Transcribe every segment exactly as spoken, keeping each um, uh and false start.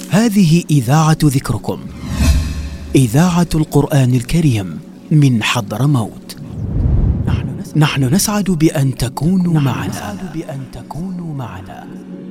هذه إذاعة ذكركم، إذاعة القرآن الكريم من حضرموت. نحن نسعد بأن تكونوا معنا. بأن تكونوا معنا.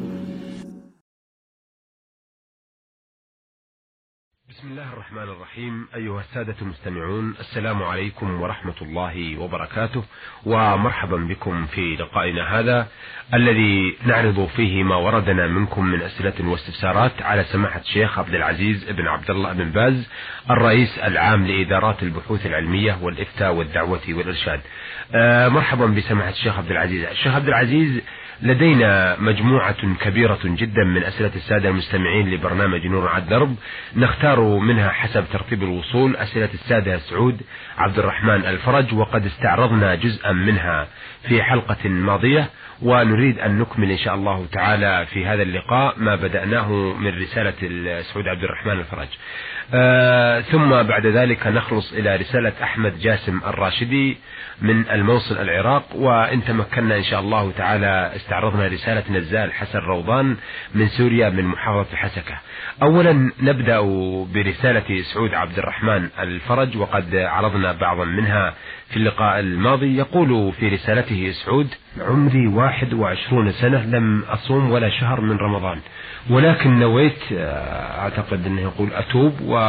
بسم الله الرحمن الرحيم. أيها السادة المستمعون، السلام عليكم ورحمة الله وبركاته، ومرحبا بكم في لقائنا هذا الذي نعرض فيه ما وردنا منكم من أسئلة واستفسارات على سماحة الشيخ عبد العزيز بن عبد الله بن باز، الرئيس العام لإدارات البحوث العلمية والإفتاء والدعوة والإرشاد. آه مرحبا بسماحة الشيخ عبد العزيز. الشيخ عبد العزيز، لدينا مجموعة كبيرة جدا من أسئلة السادة المستمعين لبرنامج نور على الدرب، نختار منها حسب ترتيب الوصول أسئلة السادة سعود عبد الرحمن الفرج، وقد استعرضنا جزءا منها في حلقة ماضية، ونريد أن نكمل إن شاء الله تعالى في هذا اللقاء ما بدأناه من رسالة سعود عبد الرحمن الفرج. آه ثم بعد ذلك نخلص إلى رسالة أحمد جاسم الراشدي من الموصل العراق، وإن تمكنا إن شاء الله تعالى استعرضنا رسالة نزال حسن روضان من سوريا من محافظة حسكة. أولا نبدأ برسالة سعود عبد الرحمن الفرج، وقد عرضنا بعضا منها في اللقاء الماضي. يقول في رسالته سعود: عمري واحد وعشرون سنة، لم أصوم ولا شهر من رمضان، ولكن نويت أعتقد أنه يقول أتوب و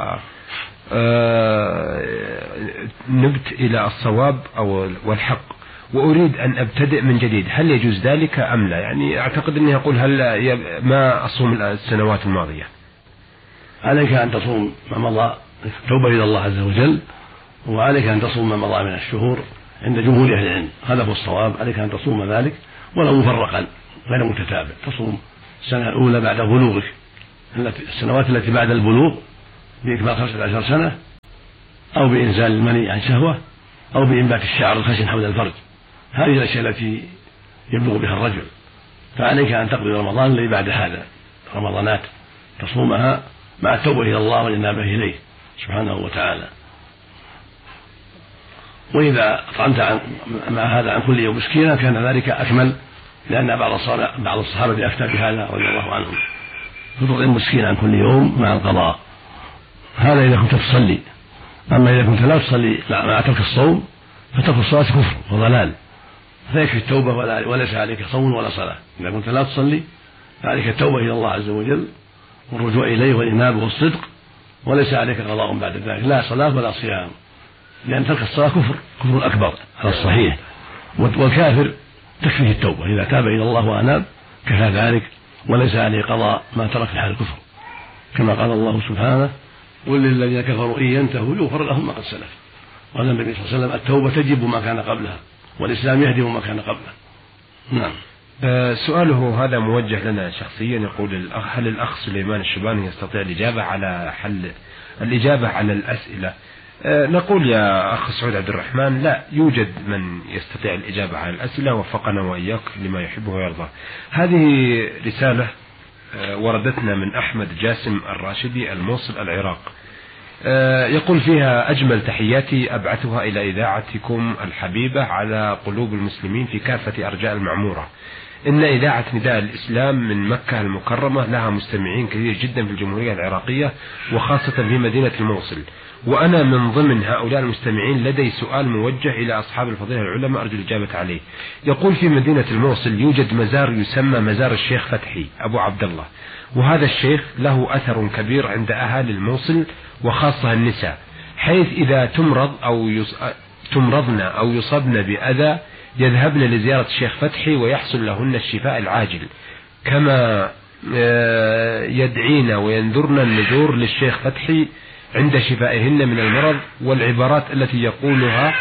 نبت إلى الصواب أو والحق، وأريد أن أبتدئ من جديد، هل يجوز ذلك أم لا؟ يعني أعتقد أنه يقول هل ما أصوم السنوات الماضية. عليك أن تصوم ما مضى توبة إلى الله عز وجل، وعليك أن تصوم ما مضى من الشهور عند جمهور أهل العلم، هذا هو الصواب. عليك أن تصوم ذلك ولو مفرقا غير متتابع، تصوم السنة الأولى بعد بلوغك، السنوات التي بعد البلوغ بإكمال خمسة عشر سنة، أو بإنزال المني عن شهوة، أو بإنبات الشعر الخشن حول الفرج. هذه الأشياء التي يبلغ بها الرجل، فعليك أن تقضي رمضان الذي بعد هذا، رمضانات تصومها مع التوبة إلى الله والإنابة إليه سبحانه وتعالى. وإذا أطعمت عن مع هذا عن كل يوم مسكينا كان ذلك أكمل، لأن بعض بعض الصحابة أفتى بهذا رضي الله عنهم، فتطعم مسكين عن كل يوم مع القضاء. هذا إذا كنت تصلي. أما إذا كنت لا تصلي مع ترك الصوم فترك الصلاة كفر وضلال، فيكفي التوبة وليس عليك صوم ولا صلاة. إذا كنت لا تصلي فعليك التوبة إلى الله عز وجل والرجوع إليه والإنابة والصدق، وليس عليك قضاء بعد ذلك، لا صلاة ولا صيام، لأن ترك الصلاة كفر كفر أكبر على الصحيح. والكافر تكفيه التوبة إذا تاب إلى الله وأناب، كفى ذلك، وليس عليه قضاء ما ترك في حال الكفر، كما قال الله سبحانه: قل للذين كفروا إن ينتهوا يغفر لهم ما قد سلف. قال النبي صلى الله عليه وسلم: التوبة تجب ما كان قبلها، والإسلام يهدم ما كان قبله. نعم. أه سؤاله هذا موجه لنا شخصيا، يقول: هل الأخ سليمان الشباني يستطيع الإجابة على حل الإجابة على الأسئلة؟ أه نقول يا أخ سعود عبد الرحمن: لا يوجد من يستطيع الإجابة على الأسئلة، وفقنا وإياك لما يحبه ويرضى. هذه رسالة وردتنا من أحمد جاسم الراشدي الموصل العراق، يقول فيها: أجمل تحياتي أبعثها إلى إذاعتكم الحبيبة على قلوب المسلمين في كافة أرجاء المعمورة. إن إذاعة نداء الإسلام من مكة المكرمة لها مستمعين كثير جدا في الجمهورية العراقية، وخاصة في مدينة الموصل، وأنا من ضمن هؤلاء المستمعين. لدي سؤال موجه إلى أصحاب الفضيلة العلماء أرجو الإجابة عليه. يقول: في مدينة الموصل يوجد مزار يسمى مزار الشيخ فتحي أبو عبد الله، وهذا الشيخ له أثر كبير عند أهالي الموصل وخاصة النساء، حيث إذا تمرض أو يص... تمرضن أو يصبن بأذى يذهبن لزيارة الشيخ فتحي ويحصل لهن الشفاء العاجل، كما يدعين وينذرن النذور للشيخ فتحي عند شفائهن من المرض. والعبارات التي يقولها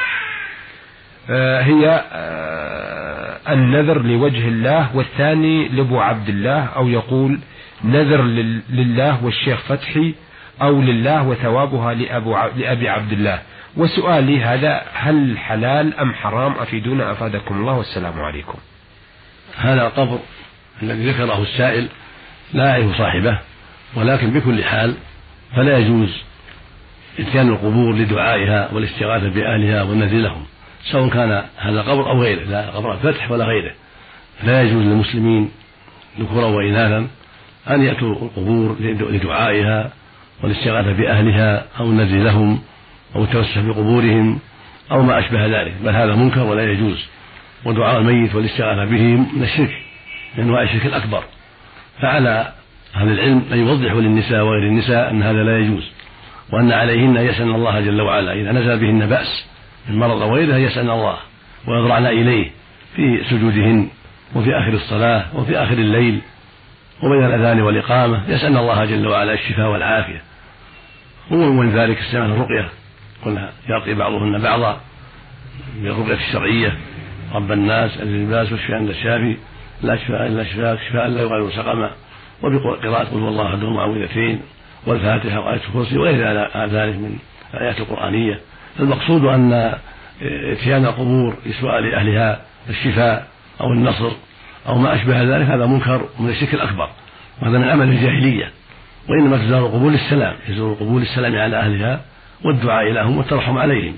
هي النذر لوجه الله، والثاني لأبو عبد الله، أو يقول نذر لله والشيخ فتحي، أو لله وثوابها لأبو لأبي عبد الله. وسؤالي هذا: هل حلال أم حرام؟ أفيدونا أفادكم الله، والسلام عليكم. هذا القبر الذي ذكره السائل لا يعرف صاحبه، ولكن بكل حال فلا يجوز إتيان القبور لدعائها والاستغاثة بأهلها والنذر لهم، سواء كان هذا قبر أو غيره، لا قبر الفتح ولا غيره. لا يجوز للمسلمين ذكورا وإناثا أن يأتوا القبور لدعائها والاستغاثة بأهلها أو النذر لهم أو التوسل بقبورهم أو ما أشبه ذلك، بل هذا منكر ولا يجوز. ودعاء الميت والاستغاثة به من الشرك، من أنواع الشرك الأكبر. فعلى أهل العلم أن يوضحوا للنساء وغير النساء أن هذا لا يجوز، وأن عليهن يسألن الله جل وعلا إذا نزل بهن بأس من مرض أو غيرها يسألن الله ويضرعن إليه في سجودهن وفي آخر الصلاة وفي آخر الليل وبين الأذان والإقامة، يسألن الله جل وعلا الشفاء والعافية. ومن ذلك استعمال الرقية، قلنا يرقي بعضهن بعضا بالرقية الشرعية: رب الناس الباس والشفاء عند الشافي لا شفاء إلا شفاء شفاء لا يغادر سقما، وبقراءة قل هو الله أحد معوذتين والفاتحة وآية الكرسي وغير ذلك من الآيات القرآنية. المقصود أن اتيان القبور لسؤال أهلها الشفاء أو النصر أو ما أشبه ذلك هذا منكر من الشرك الأكبر، وهذا من عمل الجاهلية. وإنما تزار القبور للسلام، يزور القبور للسلام على أهلها والدعاء لهم والترحم عليهم،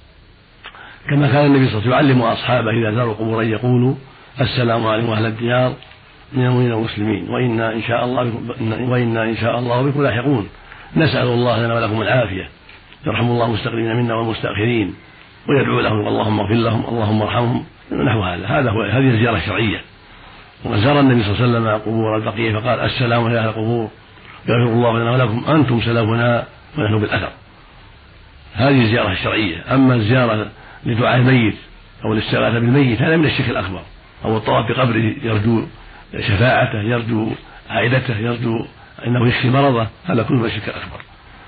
كما كان النبي صلى الله عليه وسلم يعلم أصحابه إذا زاروا القبور أن يقولوا: السلام عليكم أهل الديار من المؤمنين والمسلمين وإنا إن شاء الله وإنا إن شاء الله بكم لاحقون، نسأل الله لنا ولكم العافية، يرحم الله المستقدمين منا والمستأخرين، ويدعو لهم: اللهم اغفر لهم، اللهم ارحمهم، نحو هذا. هذا هو هذه الزيارة الشرعية. وزار النبي صلى الله عليه وسلم قبور البقية فقال: السلام على أهل القبور، يغفر الله لنا ولكم، أنتم سلامنا ونحن بالأثر. هذه الزيارة الشرعية. أما الزيارة لدعاء الميت أو الاستغاثة بالميت هذا من الشرك الأكبر، أو الطواف بقبره يرجو شفاعته، يرجو عائدته، يرجو أنه يشفي مرضه، هذا كله من الشرك الأكبر.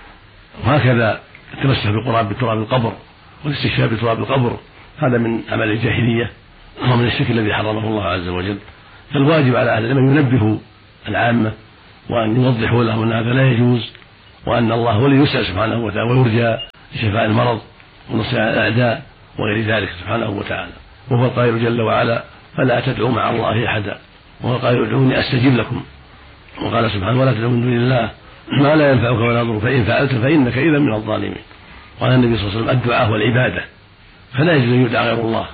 وهكذا التمسح بالقراب بتراب القبر والاستشفاء بتراب القبر هذا من عمل الجاهلية ومن الشرك الذي حرمه الله عز وجل. فالواجب على أهل العلم أن ينبهوا العامة وأن يوضحوا لهم أن هذا لا يجوز، وأن الله هو الذي يسأل سبحانه وتعالى ويرجى لشفاء المرض ونصر الأعداء وغير ذلك سبحانه وتعالى. وهو القائل جل وعلا: فلا تدعوا مع الله أحدا، وهو القائل: ادعوني أستجب لكم. وقال سبحانه: ولا تدعوا من دون الله ما لا ينفعك ولا يضرك فإن فعلت فإنك إذا من الظالمين. قال النبي صلى الله عليه وسلم: الدعاء والعبادة، فلا يجوز أن يدعى غير الله،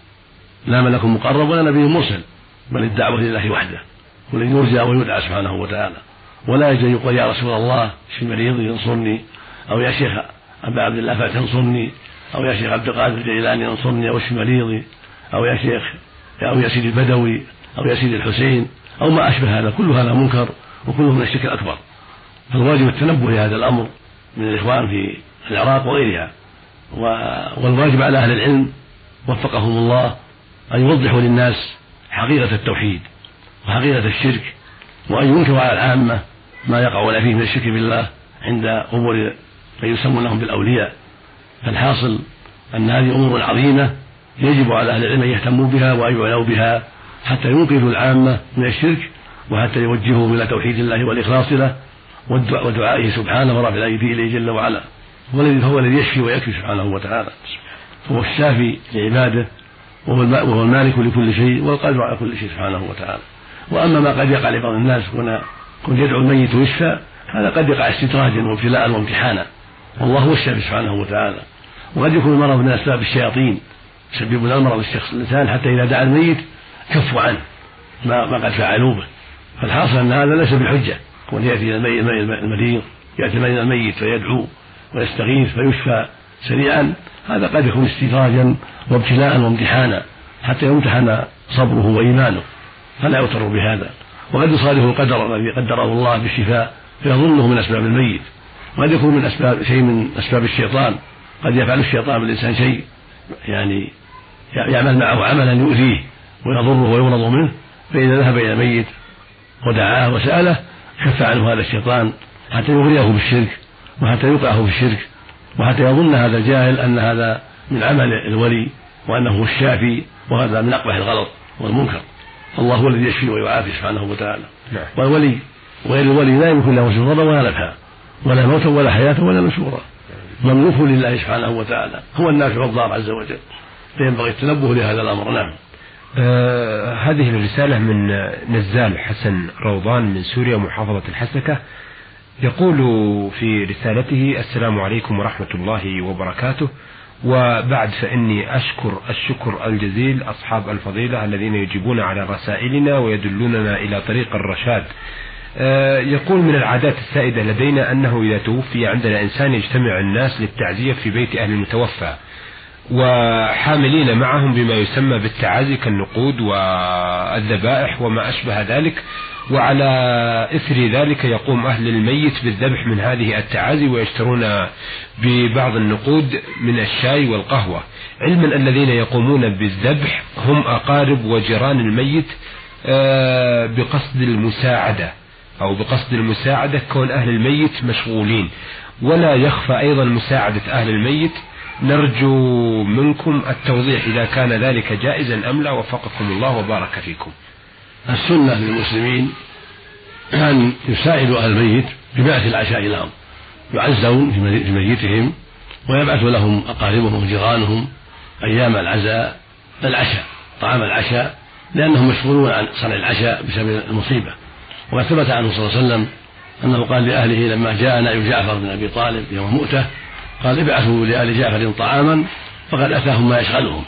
لا ملك مقرب ولا نبي مرسل، بل الدعوة لله وحده، والذي يرجى ويدعى سبحانه وتعالى. ولا يجوز أن يقول: يا رسول الله اشف مريضي انصرني، أو يا شيخ أبا عبد الله فتنصرني، أو يا شيخ عبد القادر الجيلاني انصرني أو اشف مريضي، أو يا شيخ أو يا سيدي البدوي أو يا سيدي الحسين أو ما أشبه هذا. كل هذا منكر وكله من الشرك الأكبر. فالواجب التنبه لهذا الأمر من الإخوان في العراق وغيرها. والواجب على أهل العلم وفقهم الله أن يوضحوا للناس حقيقة التوحيد وحقيقة الشرك، وأن ينكروا على العامة ما يقعون فيه من الشرك بالله عند أمور من يسمونهم بالأولياء. فالحاصل أن هذه أمور عظيمة يجب على أهل العلم أن يهتموا بها وأن يعنوا بها حتى ينقذوا العامة من الشرك، وحتى يوجههم إلى توحيد الله والإخلاص له ودعائه سبحانه ورفع الأيدي إليه جل وعلا. هو الذي يشفي ويكفي سبحانه وتعالى، هو الشافي لعباده، وهو المالك لكل شيء والقادر على كل شيء سبحانه وتعالى. وأما ما قد يقع لبعض الناس كن يدعو الميت ويشفى، هذا قد يقع استدراجا وابتلاء وامتحانا، والله هو الشافي سبحانه وتعالى. وقد يكون المرض من أسباب الشياطين يسبب المرض الشخص الإنسان حتى إذا دعا الميت كفوا عنه ما, ما قد فعلوا به. فالحاصل أن هذا ليس بحجة، كون يأتي المريض يأتي الميت فيدعو ويستغيث فيشفى سريعا، هذا قد يكون استدراجا وابتلاء وامتحانا حتى يمتحن صبره وإيمانه، فلا يغتر بهذا. وقد يصادف القدر الذي قدره الله بالشفاء فيظنه من أسباب الميت، وقد يكون من أسباب شيء من أسباب الشيطان، قد يفعل الشيطان بالإنسان شيء يعني يعمل معه عملا يؤذيه ويضره ويغلظ منه، فإذا ذهب إلى الميت ودعاه وسأله كف عنه هذا الشيطان حتى يغريه بالشرك وحتى يوقعه في الشرك، وحتى يظن هذا الجاهل أن هذا من عمل الولي وأنه هو الشافي، وهذا من أقبح الغلط والمنكر. الله هو الذي يشفي ويعافي سبحانه وتعالى. والولي وغير الولي لا يمكن له سرورا ولا نفعا ولا موتا ولا حياة ولا نشورا، مملوك لله سبحانه وتعالى، هو النافع والضار عز وجل، فينبغي التنبه لهذا الأمر. نعم. آه هذه الرسالة من نزال حسن روضان من سوريا محافظة الحسكة، يقول في رسالته: السلام عليكم ورحمة الله وبركاته، وبعد فإني أشكر الشكر الجزيل أصحاب الفضيلة الذين يجيبون على رسائلنا ويدلوننا إلى طريق الرشاد يقول من العادات السائدة لدينا أنه إذا توفي عندنا إنسان يجتمع الناس للتعزية في بيت أهل المتوفى وحاملين معهم بما يسمى بالتعازي كالنقود والذبائح وما أشبه ذلك، وعلى إثر ذلك يقوم أهل الميت بالذبح من هذه التعازي ويشترون ببعض النقود من الشاي والقهوة، علما أن الذين يقومون بالذبح هم أقارب وجيران الميت بقصد المساعدة أو بقصد المساعدة كون أهل الميت مشغولين، ولا يخفى أيضا مساعدة أهل الميت. نرجو منكم التوضيح إذا كان ذلك جائزا أم لا، وفقكم الله وبارك فيكم. السنة للمسلمين أن يساعدوا أهل الميت ببعث العشاء لهم، يعزون في ميتهم ويبعث لهم أقاربهم وجيرانهم أيام العزاء العشاء، طعام العشاء، لأنهم مشغولون عن صنع العشاء بسبب المصيبة. وما ثبت عنه صلى الله عليه وسلم أنه قال لأهله لما جاء نائب جعفر بن أبي طالب يوم مؤته قال ابعثوا لآل جعفر طعاما فقد أتاهم ما يشغلهم.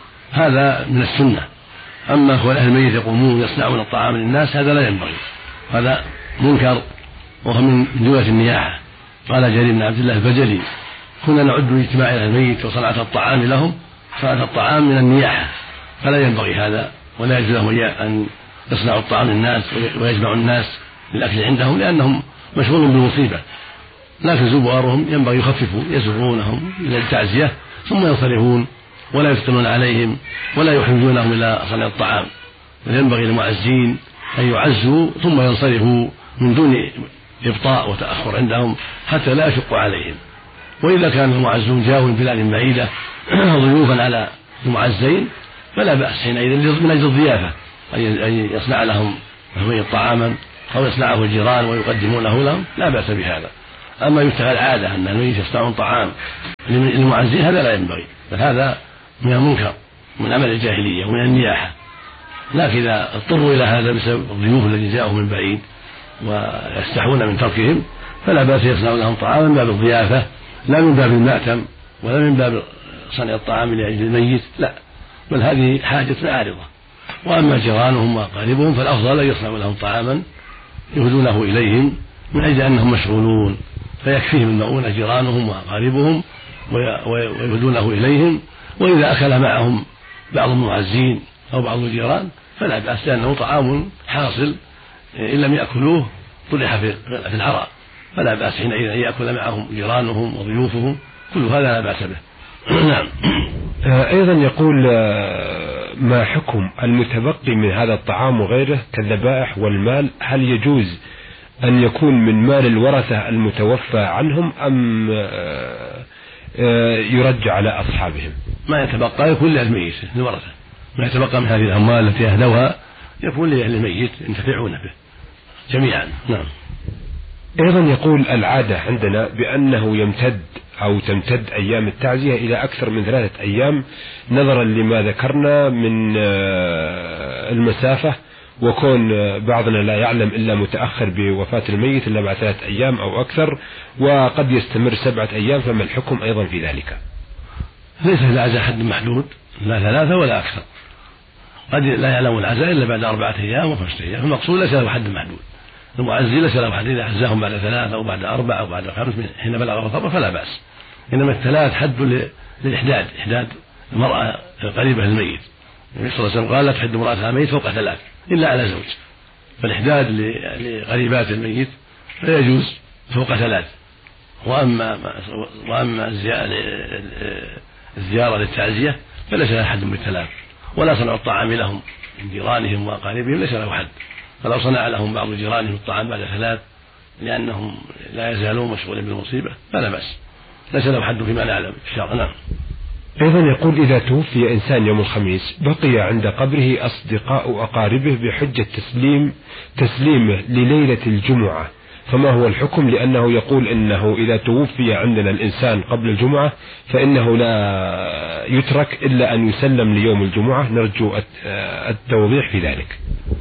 هذا من السنة. أما هو أهل الميت يقومون يصنعون الطعام للناس هذا لا ينبغي، هذا منكر وهو من جملة النياحة. قال جرير بن عبد الله البجلي كنا نعد اجتماع أهل الميت وصنعة الطعام لهم صنعة الطعام من النياحة، فلا ينبغي هذا، ولا يجوز لهم أن يصنعوا الطعام للناس ويجمعوا الناس للأكل عندهم لأنهم مشغولون بالمصيبة، لكن زوارهم ينبغي يخففوا يزورونهم إلى التعزية ثم ينصرفون ولا يفتنون عليهم ولا يحرجونهم إلى صنع الطعام، بل ينبغي للمعزين أن يعزوا ثم ينصرفوا من دون إبطاء وتأخر عندهم حتى لا يشق عليهم. وإذا كان المعزون جاءوا من بلاد بعيدة ضيوفا على المعزين فلا بأس حينئذ من أجل الضيافة أن يصنع لهم طعاما أو يصنعه الجيران ويقدمونه لهم، لا بأس بهذا. أما يشتغل عادة أن الميت يصنعون طعام للمعزين هذا لا ينبغي، بل هذا من المنكر من عمل الجاهلية ومن النياحة. لكن إذا اضطروا إلى هذا بسبب الضيوف الذين جاءوا من بعيد ويستحون من تركهم فلا بأس يصنعون لهم طعاما من باب الضيافة، لا من باب المأتم ولا من باب صنع الطعام لأجل الميت، لا، بل هذه حاجة عارضة. وأما جيرانهم وأقاربهم فالأفضل أن يصنعوا لهم طعاما يهدونه إليهم من أجل أنهم مشغولون، فيكفيهم المؤونة جيرانهم وأقاربهم ويهدونه إليهم. وإذا أكل معهم بعض المعزين أو بعض الجيران فلا بأس، لأنه طعام حاصل إن لم يأكلوه طرح في العراء، فلا بأس حينئذ أن يأكل معهم جيرانهم وضيوفهم، كل هذا لا بأس به. نعم. أيضا يقول ما حكم المتبقي من هذا الطعام وغيره كالذبائح والمال، هل يجوز أن يكون من مال الورثة المتوفى عنهم أم يرجع على أصحابهم؟ ما يتبقى يكون للميت الورثة، ما يتبقى من هذه الأموال التي أهدوها يكون لأهل الميت ينتفعون به جميعا. نعم. أيضا يقول العادة عندنا بأنه يمتد أو تمتد أيام التعزية إلى أكثر من ثلاثة أيام نظرا لما ذكرنا من المسافة، وكون بعضنا لا يعلم إلا متأخر بوفاة الميت إلا بعد ثلاثة أيام أو أكثر، وقد يستمر سبعة أيام، فما الحكم أيضا في ذلك؟ ليس في العزاء حد محدود، لا ثلاثة ولا أكثر، قد لا يعلم العزاء إلا بعد أربعة أيام وخمسة أيام، المقصود ليس له حد محدود. المعزي ليس له حد، إذا عزاهم بعد ثلاثة أو بعد أربعة أو بعد خمس حين بلغ الخبر فلا بأس، إنما الثلاث حد للإحداد، إحداد المرأة القريبة للميت. النبي صلى الله عليه وسلم قال لا تحد امرأة الميت فوق ثلاث إلا على زوج، فالإحداد لقريبات الميت لا يجوز فوق ثلاث. وأما وأما الزيارة للتعزية فليس لها حد بالثلاث، ولا صنع الطعام لهم من جيرانهم وأقاربهم ليس له حد، فلو صنع لهم بعض جيرانهم الطعام بعد ثلاث لأنهم لا يزالون مشغولين بالمصيبة فلا بأس، ليس له حد فيما نعلم في الشرع. نعم. أيضا يقول إذا توفي إنسان يوم الخميس بقي عند قبره أصدقاء أقاربه بحجة تسليم تسليمه لليلة الجمعة، فما هو الحكم؟ لأنه يقول إنه إذا توفي عندنا الإنسان قبل الجمعة فإنه لا يترك إلا أن يسلم ليوم الجمعة، نرجو التوضيح في ذلك.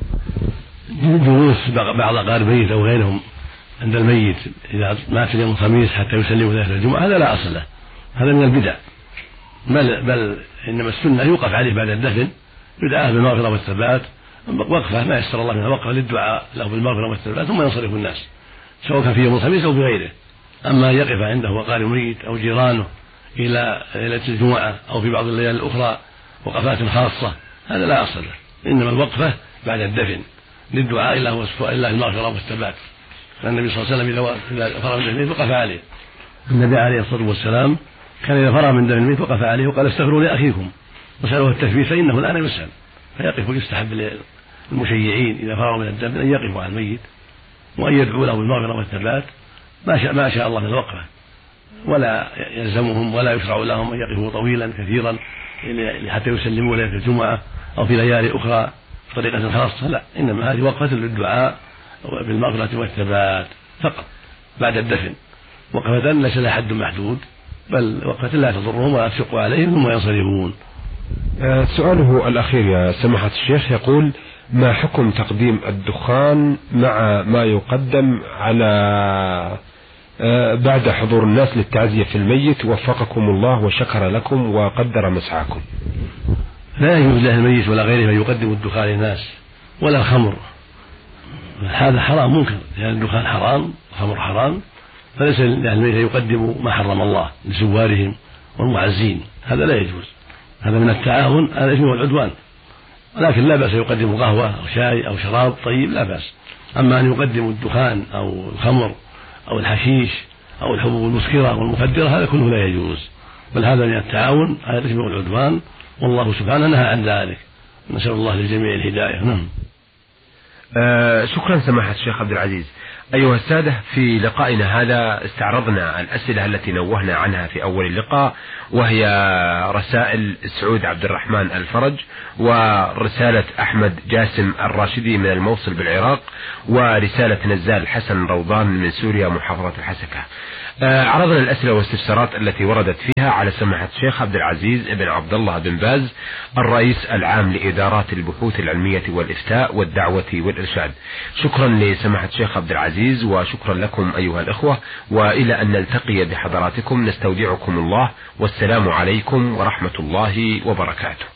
جلوس بعض أقاربه أو غيرهم عند الميت إذا مات يوم الخميس حتى يسلموا ليلة الجمعة هذا لا أصل له، هذا من البدع، بل, بل إنما السنة يوقف عليه بعد الدفن يدعاه بالمغفرة والثبات وقفة ما يسر الله منها، وقفة للدعاء له بالمغفرة والثبات ثم ينصرف الناس سواء كان في يوم الخميس أو في غيره. أما يقف عنده وقارئ ميت أو جيرانه إلى ليلة الجمعة أو في بعض الليالي الأخرى وقفات خاصة هذا لا أصل له، إنما الوقفة بعد الدفن للدعاء إلا هو إلا المغفرة والثبات. فالنبي صلى الله عليه وسلم إذا فرغ من الميت وقف عليه. النبي عليه الصلاة والسلام كان إذا فرغ من دفن الميت وقف عليه وقال استغفروا لأخيكم وسألوه التثبيت فإنه الآن يسأل، فيقف ويستحب للمشيعين إذا فرغوا من الدفن أن يقفوا على الميت وأن يدعوا له بالمغفرة والثبات ما شاء, ما شاء الله من الوقفة، ولا يلزمهم ولا يشرع لهم أن يقفوا طويلا كثيرا حتى يسلموا ليلة الجمعة أو في ليالي أخرى بطريقة خاصة، لا، إنما هذه وقفة للدعاء بالمغفرة والثبات فقط بعد الدفن، وقفة ليس لها حد محدود بل وقفة لا تضرهم ولا تشق عليهم ثم ينصرفون. أه سؤاله الأخير يا سماحة الشيخ يقول: ما حكم تقديم الدخان مع ما يقدم على أه بعد حضور الناس للتعزية في الميت؟ وفقكم الله وشكر لكم وقدر مسعاكم. لا يجوز له الميت ولا غيره من يقدم الدخان للناس ولا الخمر، هذا حرام منكر، لأن الدخان حرام الخمر حرام، فليس للميت يقدم ما حرم الله لزوارهم والمعزين، هذا لا يجوز، هذا من التعاون على الإثم والعدوان. ولكن لا بأس يقدم قهوة أو شاي أو شراب طيب لا بأس. أما أن يقدم الدخان أو الخمر أو الحشيش أو الحبوب المسكرة والمخدرة هذا كله لا يجوز، بل هذا من التعاون على الإثم والعدوان، والله سبحانه نهى عن ذلك. نسأل الله للجميع الهداية. نعم. آه شكرا سماحة الشيخ عبد العزيز. أيها السادة، في لقائنا هذا استعرضنا الأسئلة التي نوهنا عنها في أول اللقاء، وهي رسائل سعود عبد الرحمن الفرج، ورسالة أحمد جاسم الراشدي من الموصل بالعراق، ورسالة نزال حسن روضان من سوريا محافظة الحسكة. عرضنا الأسئلة والاستفسارات التي وردت فيها على سماحة الشيخ عبد العزيز بن عبد الله بن باز الرئيس العام لإدارات البحوث العلمية والإفتاء والدعوة والإرشاد. شكرا لسماحة الشيخ عبد العزيز وشكرا لكم أيها الإخوة، وإلى أن نلتقي بحضراتكم نستودعكم الله، والسلام عليكم ورحمة الله وبركاته.